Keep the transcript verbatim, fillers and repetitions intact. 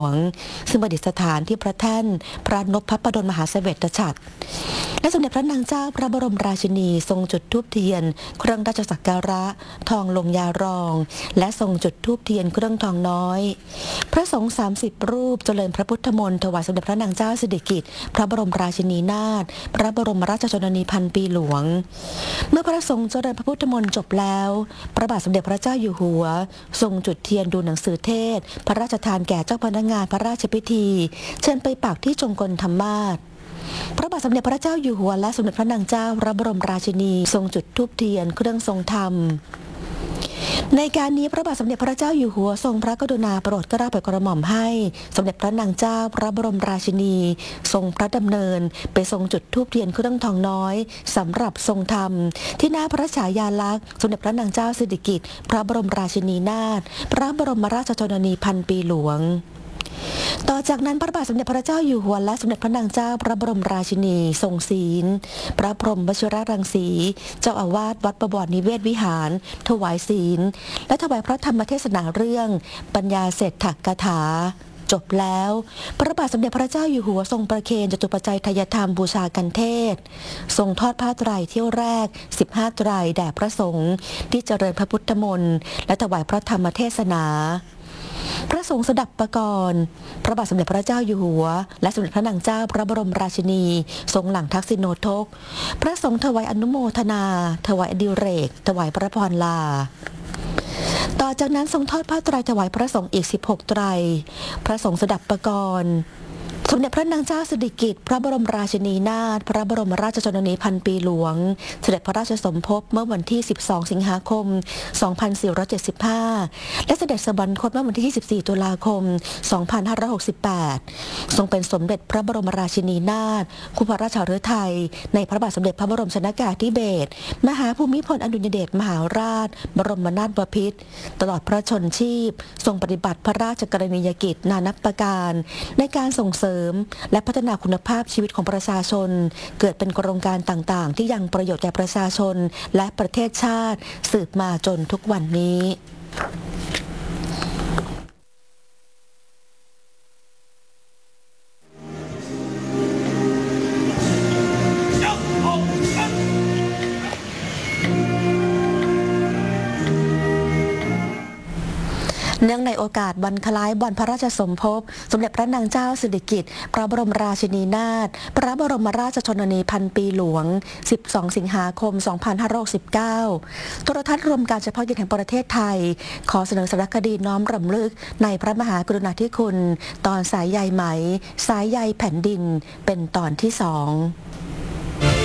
หลวงซึ่งประดิษฐานที่พระแท่นพระนพพระดลมหาเสวตฉัตรและสมเด็จพระนางเจ้าพระบรมราชินีทรงจุดธูปเทียนเครื่องราชสักการะทองลงยารองและทรงจุดธูปเทียนเครื่องทองน้อยพระสงฆ์สามสิบรูปเจริญพระพุทธมนต์ถวายสมเด็จพระนางเจ้าสิริกิติ์พระบรมราชินีนาถพระบรมราชชนนีพันปีหลวงเมื่อพระสงฆ์เจริญพระพุทธมนต์จบแล้วพระบาทสมเด็จพระเจ้าอยู่หัวทรงจุดเทียนดูหนังสือเทศพระราชทานแก่เจ้าพนักงานพระราชพิธีเชิญไปปักที่จงกรธรรมาสน์พระบาทสมเด็จพระเจ้าอยู่หัวและสมเด็จพระนางเจ้าพระบรมราชินีทรงจุดธูปเทียนเครื่องทรงธรรมในการนี้พระบาทสมเด็จพระเจ้าอยู่หัวทรงพระกรุณาโปรดเกล้าโปรดกระหม่อมให้สมเด็จพระนางเจ้าพระบรมราชินีทรงพระดำเนินไปทรงจุดธูปเทียนเครื่องทองน้อยสำหรับทรงธรรมที่หน้าพระฉายาลักษณ์สมเด็จพระนางเจ้าสิริกิติ์พระบรมราชินีนาถพระบรมราชชนนีพันปีหลวงต่อจากนั้นพระบาทสมเด็จพระเจ้าอยู่หัวและสมเด็จพระนางเจ้าพระบรมราชินีทรงศีลพระพรหมวชิรรังสีเจ้าอาวาสวัดประบวรนิเวศวิหารถวายศีลและถวายพระธรรมเทศนาเรื่องปัญญาเศรษฐกถาจบแล้วพระบาทสมเด็จพระเจ้าอยู่หัวทรงประเคนจตุปัจจัยทายธรรมบูชากันเทศทรงทอดผ้าไตรเที่ยวแรกสิบห้าไตรแด่พระสงฆ์ที่เจริญพระพุทธมนต์และถวายพระธรรมเทศนาพระสงฆ์สดับประกรณ์พระบาทสมเด็จพระเจ้าอยู่หัวและสมเด็จพระนางเจ้าพระบรมราชินีทรงหลังทักษิโนทกพระสงฆ์ถวายอนุโมทนาถวายอดิเรกถวายพระพรลาต่อจากนั้นทรงทอดผ้าไตรถวายพระสงฆ์อีกสิบหกไตรพระสงฆ์สดับประกรณ์สมเด็จพระนางเจ้าสิริกิติ์พระบรมราชินีนาถพระบรมราชชนนีพันปีหลวงเสด็จพระราชสมภพเมื่อวันที่สิบสองสิงหาคมสองพันสี่ร้อยเจ็ดสิบห้าและเสด็จสวรรคตเมื่อวันที่ยี่สิบสี่ตุลาคมสองพันห้าร้อยหกสิบแปดทรงเป็นสมเด็จพระบรมราชินีนาถคู่พระราชฤทัยในพระบาทสมเด็จพระบรมชนกาธิเบศรมหาภูมิพลอดุลยเดชมหาราชบรมนาถบพิตรตลอดพระชนชีพทรงปฏิบัติพระราชกรณียกิจนานับประการในการส่งเสริมและพัฒนาคุณภาพชีวิตของประชาชนเกิดเป็นโครงการต่างๆที่ยังประโยชน์แก่ประชาชนและประเทศชาติสืบมาจนทุกวันนี้เนื่องในโอกาสวันคล้ายวันพระราชสมภพสมเด็จพระนางเจ้าสิริกิติ์พระบรมราชินีนาถพระบรมราชชนนีพันปีหลวงสิบสองสิงหาคมสองพันห้าร้อยหกสิบเก้าโทรทัศน์รวมการเฉพาะกิจแห่งประเทศไทยขอเสนอสารคดีน้อมรำลึกในพระมหากรุณาธิคุณตอนสายใยไหมสายใยแผ่นดินเป็นตอนที่สอง